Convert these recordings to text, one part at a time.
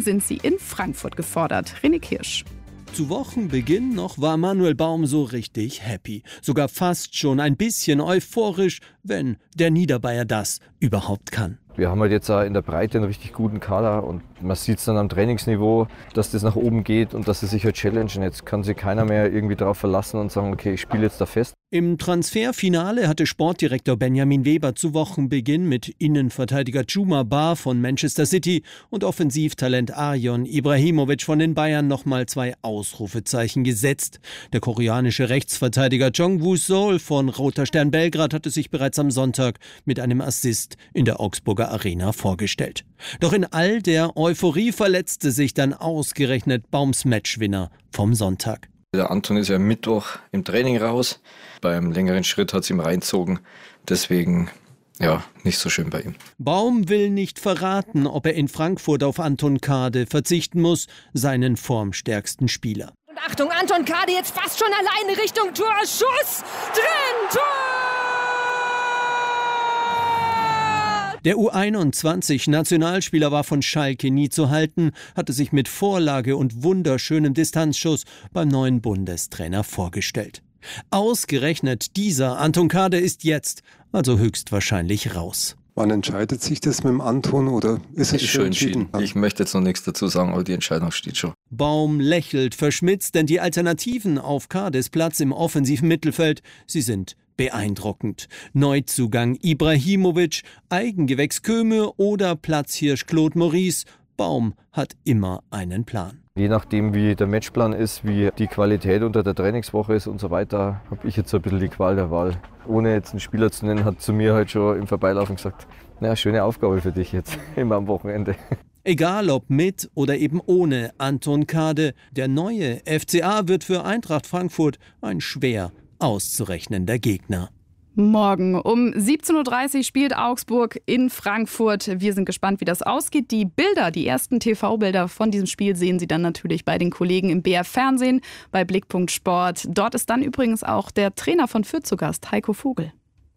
sind sie in Frankfurt gefordert. René Kirsch. Zu Wochenbeginn noch war Manuel Baum so richtig happy. Sogar fast schon ein bisschen euphorisch, wenn der Niederbayer das überhaupt kann. Wir haben halt jetzt auch in der Breite einen richtig guten Kader und man sieht es dann am Trainingsniveau, dass das nach oben geht und dass sie sich halt challengen. Jetzt kann sich keiner mehr irgendwie darauf verlassen und sagen, okay, ich spiele jetzt da fest. Im Transferfinale hatte Sportdirektor Benjamin Weber zu Wochenbeginn mit Innenverteidiger Djouma Ba von Manchester City und Offensivtalent Arjon Ibrahimovic von den Bayern nochmal 2 Ausrufezeichen gesetzt. Der koreanische Rechtsverteidiger Jong-Woo Seol von Roter Stern Belgrad hatte sich bereits am Sonntag mit einem Assist in der Augsburger Arena vorgestellt. Doch in all der Euphorie verletzte sich dann ausgerechnet Baums Matchwinner vom Sonntag. Der Anton ist ja am Mittwoch im Training raus. Beim längeren Schritt hat es ihm reinzogen. Deswegen, ja, nicht so schön bei ihm. Baum will nicht verraten, ob er in Frankfurt auf Anton Kade verzichten muss, seinen formstärksten Spieler. Und Achtung, Anton Kade jetzt fast schon alleine Richtung Tor. Schuss! Drin! Tor! Der U21-Nationalspieler war von Schalke nie zu halten, hatte sich mit Vorlage und wunderschönem Distanzschuss beim neuen Bundestrainer vorgestellt. Ausgerechnet dieser Anton Kade ist jetzt also höchstwahrscheinlich raus. Wann entscheidet sich das mit dem Anton oder ist es schon entschieden? Ich möchte jetzt noch nichts dazu sagen, aber die Entscheidung steht schon. Baum lächelt verschmitzt, denn die Alternativen auf Kades Platz im offensiven Mittelfeld, sie sind beeindruckend. Neuzugang Ibrahimovic, Eigengewächs Köme oder Platzhirsch Claude Maurice. Baum hat immer einen Plan. Je nachdem, wie der Matchplan ist, wie die Qualität unter der Trainingswoche ist und so weiter, habe ich jetzt so ein bisschen die Qual der Wahl. Ohne jetzt einen Spieler zu nennen, hat zu mir halt schon im Vorbeilaufen gesagt, na, schöne Aufgabe für dich jetzt, immer am Wochenende. Egal ob mit oder eben ohne Anton Kade, der neue FCA wird für Eintracht Frankfurt ein schwer auszurechnender Gegner. Morgen um 17.30 Uhr spielt Augsburg in Frankfurt. Wir sind gespannt, wie das ausgeht. Die Bilder, die ersten TV-Bilder von diesem Spiel sehen Sie dann natürlich bei den Kollegen im BR Fernsehen, bei Blickpunkt Sport. Dort ist dann übrigens auch der Trainer von Fürth zu Gast, Heiko Vogel.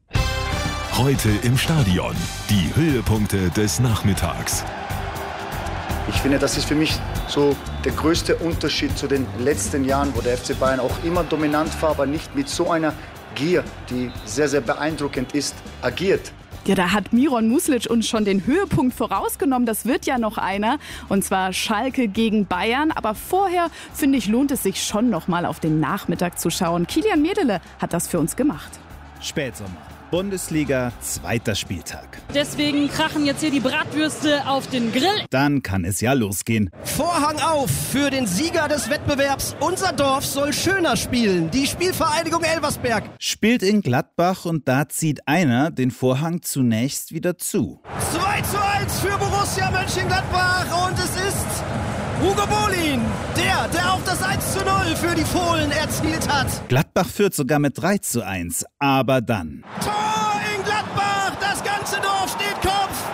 Heute im Stadion, die Höhepunkte des Nachmittags. Ich finde, das ist für mich so der größte Unterschied zu den letzten Jahren, wo der FC Bayern auch immer dominant war, aber nicht mit so einer Gier, die sehr, sehr beeindruckend ist, agiert. Ja, da hat Miron Muslic uns schon den Höhepunkt vorausgenommen. Das wird ja noch einer, und zwar Schalke gegen Bayern. Aber vorher, finde ich, lohnt es sich schon noch mal auf den Nachmittag zu schauen. Kilian Medele hat das für uns gemacht. Spätsommer. Bundesliga, 2. Spieltag. Deswegen krachen jetzt hier die Bratwürste auf den Grill. Dann kann es ja losgehen. Vorhang auf für den Sieger des Wettbewerbs. Unser Dorf soll schöner spielen. Die Spielvereinigung Elversberg spielt in Gladbach und da zieht einer den Vorhang zunächst wieder zu. 2:1 für Borussia Mönchengladbach und es ist Hugo Bolin, der auch das 1:0 für die Fohlen erzielt hat. Gladbach führt sogar mit 3:1, aber dann Tor in Gladbach, das ganze Dorf steht Kopf.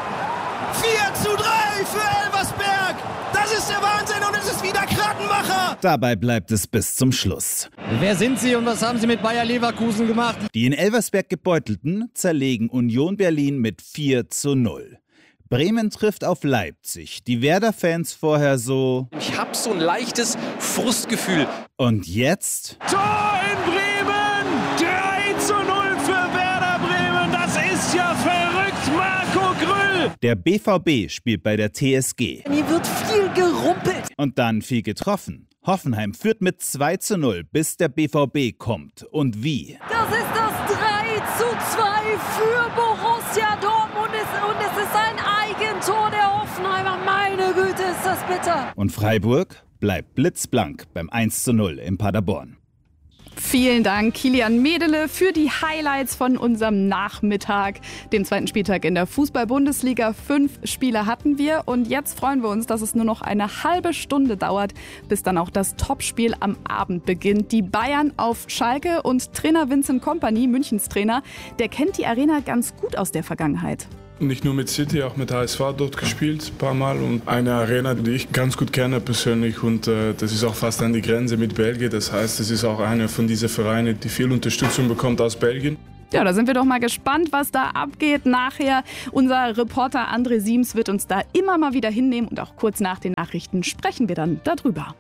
4:3 für Elversberg. Das ist der Wahnsinn und es ist wieder Krattenmacher. Dabei bleibt es bis zum Schluss. Wer sind Sie und was haben Sie mit Bayer Leverkusen gemacht? Die in Elversberg Gebeutelten zerlegen Union Berlin mit 4:0. Bremen trifft auf Leipzig. Die Werder-Fans vorher so: Ich hab so ein leichtes Frustgefühl. Und jetzt? Tor in Bremen! 3:0 für Werder Bremen. Das ist ja verrückt, Marco Grüll. Der BVB spielt bei der TSG. Hier wird viel gerumpelt. Und dann viel getroffen. Hoffenheim führt mit 2:0, bis der BVB kommt. Und wie? Das ist das 3:2 für Borussia Dortmund und es ist ein Eigentor der Hoffenheimer. Meine Güte, ist das bitter. Und Freiburg bleibt blitzblank beim 1:0 in Paderborn. Vielen Dank, Kilian Medele, für die Highlights von unserem Nachmittag, dem 2. Spieltag in der Fußball-Bundesliga. 5 Spiele hatten wir und jetzt freuen wir uns, dass es nur noch eine halbe Stunde dauert, bis dann auch das Topspiel am Abend beginnt. Die Bayern auf Schalke und Trainer Vincent Kompany, Münchens Trainer, der kennt die Arena ganz gut aus der Vergangenheit. Nicht nur mit City, auch mit HSV dort gespielt, ein paar Mal. Und eine Arena, die ich ganz gut kenne persönlich. Und das ist auch fast an die Grenze mit Belgien. Das heißt, es ist auch einer von diesen Vereinen, die viel Unterstützung bekommt aus Belgien. Ja, da sind wir doch mal gespannt, was da abgeht. Nachher unser Reporter André Siems wird uns da immer mal wieder hinnehmen und auch kurz nach den Nachrichten sprechen wir dann darüber.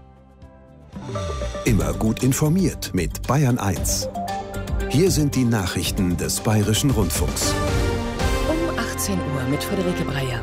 Immer gut informiert mit Bayern 1. Hier sind die Nachrichten des Bayerischen Rundfunks. Um 18 Uhr mit Friederike Breyer.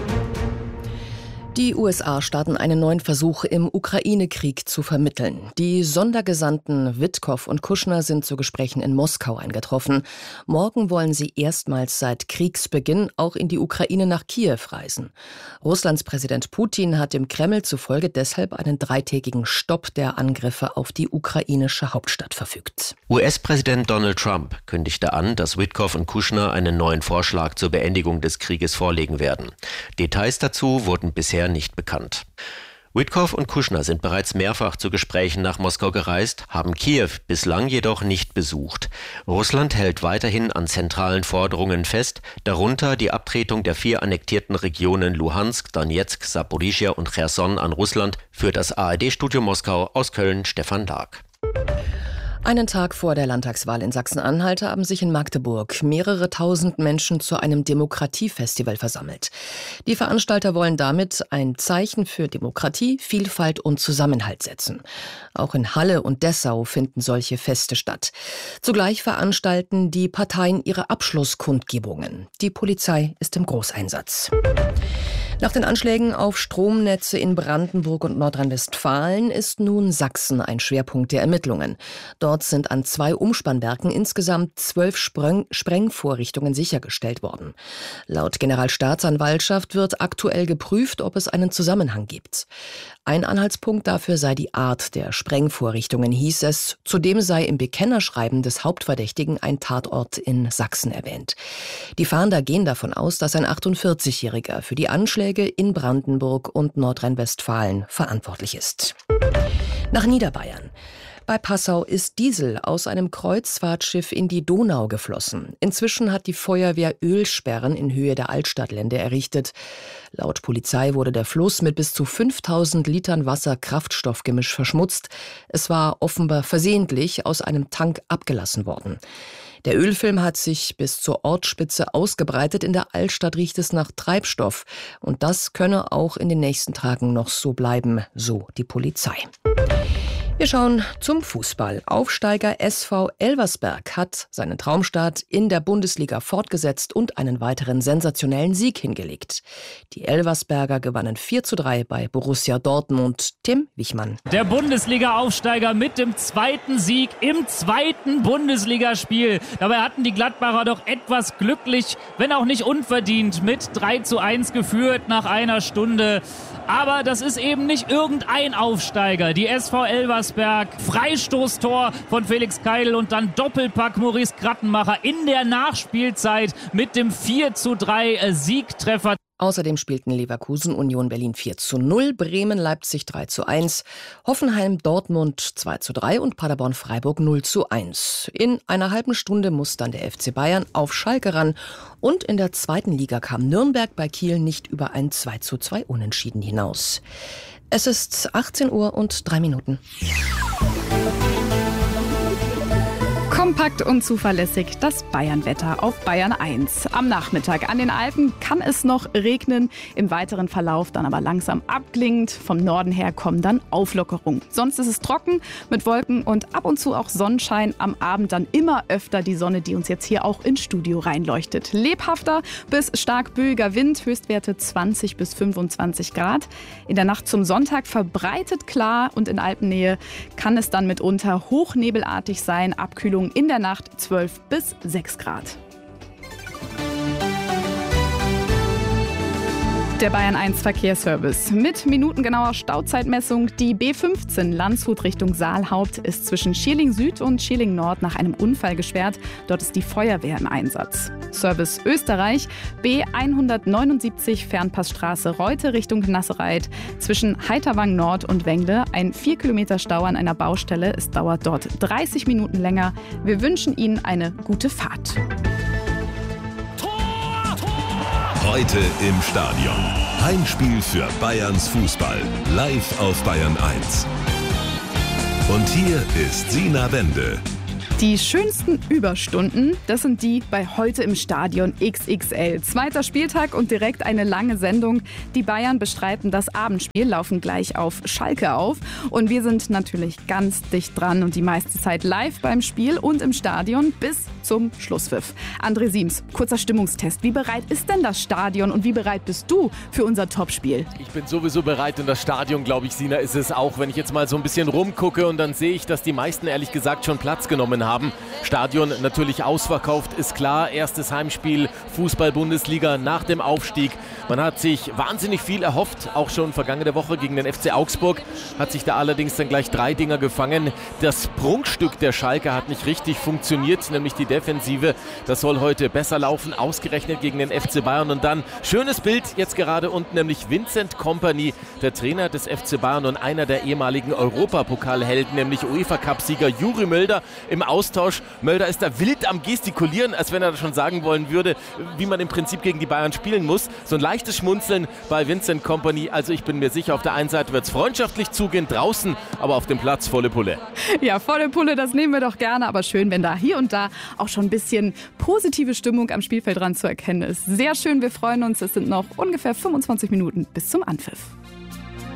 Die USA starten einen neuen Versuch, im Ukraine-Krieg zu vermitteln. Die Sondergesandten Witkow und Kushner sind zu Gesprächen in Moskau eingetroffen. Morgen wollen sie erstmals seit Kriegsbeginn auch in die Ukraine nach Kiew reisen. Russlands Präsident Putin hat dem Kreml zufolge deshalb einen 3-tägigen Stopp der Angriffe auf die ukrainische Hauptstadt verfügt. US-Präsident Donald Trump kündigte an, dass Witkow und Kushner einen neuen Vorschlag zur Beendigung des Krieges vorlegen werden. Details dazu wurden bisher nicht bekannt. Witkow und Kushner sind bereits mehrfach zu Gesprächen nach Moskau gereist, haben Kiew bislang jedoch nicht besucht. Russland hält weiterhin an zentralen Forderungen fest, darunter die Abtretung der 4 annektierten Regionen Luhansk, Donetsk, Saporischschja und Cherson an Russland, für das ARD-Studio Moskau aus Köln Stefan Lag. Einen Tag vor der Landtagswahl in Sachsen-Anhalt haben sich in Magdeburg mehrere tausend Menschen zu einem Demokratiefestival versammelt. Die Veranstalter wollen damit ein Zeichen für Demokratie, Vielfalt und Zusammenhalt setzen. Auch in Halle und Dessau finden solche Feste statt. Zugleich veranstalten die Parteien ihre Abschlusskundgebungen. Die Polizei ist im Großeinsatz. Nach den Anschlägen auf Stromnetze in Brandenburg und Nordrhein-Westfalen ist nun Sachsen ein Schwerpunkt der Ermittlungen. Dort sind an 2 Umspannwerken insgesamt 12 Sprengvorrichtungen sichergestellt worden. Laut Generalstaatsanwaltschaft wird aktuell geprüft, ob es einen Zusammenhang gibt. Ein Anhaltspunkt dafür sei die Art der Sprengvorrichtungen, hieß es. Zudem sei im Bekennerschreiben des Hauptverdächtigen ein Tatort in Sachsen erwähnt. Die Fahnder gehen davon aus, dass ein 48-Jähriger für die Anschläge in Brandenburg und Nordrhein-Westfalen verantwortlich ist. Nach Niederbayern. Bei Passau ist Diesel aus einem Kreuzfahrtschiff in die Donau geflossen. Inzwischen hat die Feuerwehr Ölsperren in Höhe der Altstadtlände errichtet. Laut Polizei wurde der Fluss mit bis zu 5000 Litern Wasser-Kraftstoffgemisch verschmutzt. Es war offenbar versehentlich aus einem Tank abgelassen worden. Der Ölfilm hat sich bis zur Ortsspitze ausgebreitet. In der Altstadt riecht es nach Treibstoff. Und das könne auch in den nächsten Tagen noch so bleiben, so die Polizei. Wir schauen zum Fußball. Aufsteiger SV Elversberg hat seinen Traumstart in der Bundesliga fortgesetzt und einen weiteren sensationellen Sieg hingelegt. Die Elversberger gewannen 4:3 bei Borussia Dortmund. Tim Wichmann. Der Bundesliga-Aufsteiger mit dem 2. Sieg im 2. Bundesligaspiel. Dabei hatten die Gladbacher doch etwas glücklich, wenn auch nicht unverdient, mit 3:1 geführt nach einer Stunde. Aber das ist eben nicht irgendein Aufsteiger. Die SV Elversberg, Freistoßtor von Felix Keidel und dann Doppelpack Maurice Grattenmacher in der Nachspielzeit mit dem 4:3 Siegtreffer. Außerdem spielten Leverkusen Union Berlin 4:0, Bremen Leipzig 3:1, Hoffenheim Dortmund 2:3 und Paderborn Freiburg 0:1. In einer halben Stunde muss dann der FC Bayern auf Schalke ran und in der 2. Liga kam Nürnberg bei Kiel nicht über ein 2:2 Unentschieden hinaus. Es ist 18 Uhr und 3 Minuten. Kompakt und zuverlässig das Bayern-Wetter auf Bayern 1. Am Nachmittag an den Alpen kann es noch regnen, im weiteren Verlauf dann aber langsam abklingend. Vom Norden her kommen dann Auflockerungen. Sonst ist es trocken mit Wolken und ab und zu auch Sonnenschein. Am Abend dann immer öfter die Sonne, die uns jetzt hier auch ins Studio reinleuchtet. Lebhafter bis stark böiger Wind, Höchstwerte 20 bis 25 Grad. In der Nacht zum Sonntag verbreitet klar und in Alpennähe kann es dann mitunter hochnebelartig sein. Abkühlung in der Nacht 12 bis 6 Grad. Der Bayern 1 Verkehrsservice. Mit minutengenauer Stauzeitmessung. Die B15 Landshut Richtung Saalhaupt ist zwischen Schierling Süd und Schierling Nord nach einem Unfall gesperrt. Dort ist die Feuerwehr im Einsatz. Service Österreich. B179 Fernpassstraße Reute Richtung Nassereit. Zwischen Heiterwang Nord und Wengle ein 4 Kilometer Stau an einer Baustelle. Es dauert dort 30 Minuten länger. Wir wünschen Ihnen eine gute Fahrt. Heute im Stadion. Heimspiel für Bayerns Fußball. Live auf Bayern 1. Und hier ist Sina Wende. Die schönsten Überstunden, das sind die bei Heute im Stadion XXL. 2. Spieltag und direkt eine lange Sendung. Die Bayern bestreiten das Abendspiel, laufen gleich auf Schalke auf. Und wir sind natürlich ganz dicht dran und die meiste Zeit live beim Spiel und im Stadion bis zum Schlusspfiff. André Siems, kurzer Stimmungstest. Wie bereit ist denn das Stadion und wie bereit bist du für unser Topspiel? Ich bin sowieso bereit und das Stadion, glaube ich, Sina, ist es auch. Wenn ich jetzt mal so ein bisschen rumgucke und dann sehe ich, dass die meisten ehrlich gesagt schon Platz genommen haben. Stadion natürlich ausverkauft, ist klar. Erstes Heimspiel, Fußball-Bundesliga nach dem Aufstieg. Man hat sich wahnsinnig viel erhofft, auch schon vergangene Woche gegen den FC Augsburg. Hat sich da allerdings dann gleich 3 Dinger gefangen. Das Prunkstück der Schalke hat nicht richtig funktioniert, nämlich die Defensive. Das soll heute besser laufen, ausgerechnet gegen den FC Bayern. Und dann, schönes Bild jetzt gerade unten, nämlich Vincent Kompany, der Trainer des FC Bayern und einer der ehemaligen Europapokalhelden, nämlich UEFA-Cup-Sieger Juri Mölder im Austausch. Mölder ist da wild am Gestikulieren, als wenn er schon sagen wollen würde, wie man im Prinzip gegen die Bayern spielen muss. So ein leichtes Schmunzeln bei Vincent Kompany. Also ich bin mir sicher, auf der einen Seite wird es freundschaftlich zugehen, draußen, aber auf dem Platz volle Pulle. Ja, volle Pulle, das nehmen wir doch gerne, aber schön, wenn da hier und da auch schon ein bisschen positive Stimmung am Spielfeldrand zu erkennen ist. Sehr schön, wir freuen uns. Es sind noch ungefähr 25 Minuten bis zum Anpfiff.